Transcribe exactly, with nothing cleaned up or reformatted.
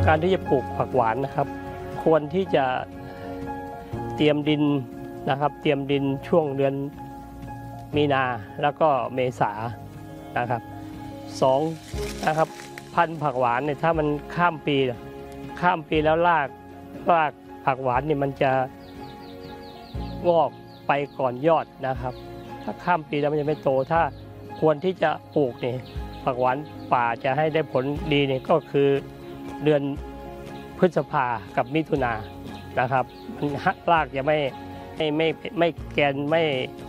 การที่จะปลูกผักหวานนะครับควรที่จะเตรียมดินนะครับเตรียมดินช่วงเดือนมีนาแล้วก็เมษานะครับสองนะครับพันธุ์ผักหวานเนี่ยถ้ามันข้ามปีข้ามปีแล้วรากรากผักหวานเนี่ยมันจะงอกไปก่อนยอดนะครับถ้าข้ามปีแล้วมันจะไม่โตถ้าควรที่จะปลูกเนี่ยผักหวานป่าจะให้ได้ผลดีเนี่ยก็คือเดือนพฤษภากับมิถุนานะครับมันรากจะไม่ไม่ไม่ไม่แกนไม่